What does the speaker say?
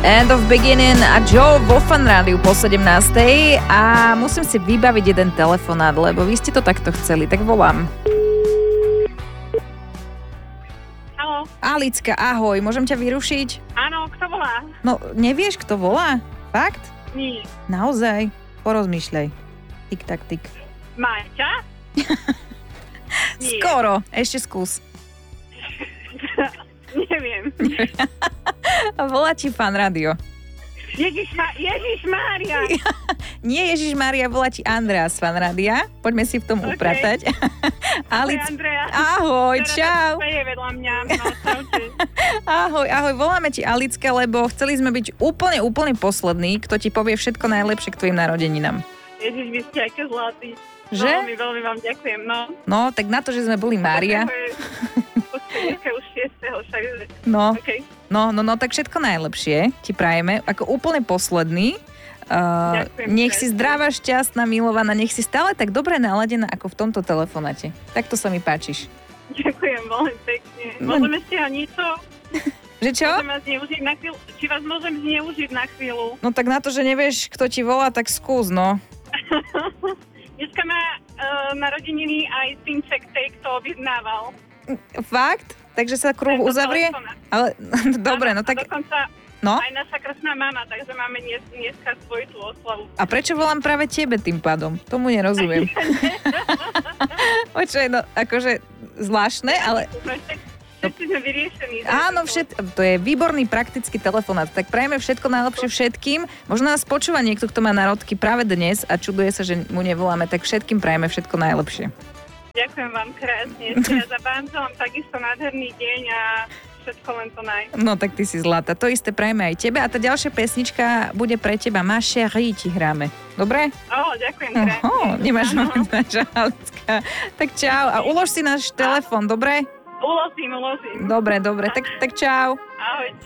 End of Beginning a Joe vo Fan Rádiu po 17. A musím si vybaviť jeden telefonát, lebo vy ste to takto chceli, tak volám. Haló. Alicka, ahoj, môžem ťa vyrušiť? Áno, kto volá? No, nevieš, kto volá? Fakt? Nie. Naozaj? Porozmýšľaj. Tik, tak, tik. Maťa? Nie. Skoro, ešte skús. Neviem. Volá ti Fan Rádio. Ježišmária. Nie Ježišmária, volá ti Andrea z Fan Rádia. Poďme si v tom upratať. Andrea. Ahoj, čau. To je vedľa mňa. No, čaute. Ahoj, voláme ti Alicka, lebo chceli sme byť úplne poslední, kto ti povie všetko najlepšie k tvojim narodeninám. Ježiš, vy ste aké zlatí. Že? Veľmi vám ďakujem, no. No, tak na to, že sme boli Mária. Dneska už 6. však. No, Okay. no, tak všetko najlepšie ti prajeme. Ako úplne posledný. Ďakujem, Nech si ďakujem. zdravá, šťastná, milovaná, nech si stále tak dobre naladená, ako v tomto telefonáte. Takto sa mi páčiš. Ďakujem veľmi pekne. No. Môžeme si ho niečo? Že čo? Môžem vás zneužiť na chvíľu? Či vás môžem zneužiť na chvíľu? No tak na to, že nevieš, kto ti volá, tak skús, no. Dneska má narodeniny aj synček tej, kto vyznával. Fakt? Takže sa kruh Tento uzavrie? telefonát. Ale dobre, Áno, no tak... A dokonca No? aj naša krstná mama, takže máme dneska svojitú oslavu. A prečo volám práve tebe tým pádom? Tomu nerozumiem. Počkaj, no akože zvláštne, ale... Všetci sme vyriešení. Áno, to je výborný praktický telefonát. Tak prajeme všetko najlepšie všetkým. Možno nás počúva niekto, kto má narodky práve dnes a čuduje sa, že mu nevoláme, tak všetkým prajeme všetko najlepšie. Ďakujem vám krásne. Ja za vám želám takisto nádherný deň a všetko len to naj. No tak ty si zlata. To isté prajeme aj tebe. A tá ďalšia pesnička bude pre teba. Ma chérie ti hráme. Dobre? Ďakujem krásne. Nemáš Áno. momentáč, Alicka. Tak čau. A ulož si náš telefon, dobre? Uložím. Dobre. Tak čau. Ahojte.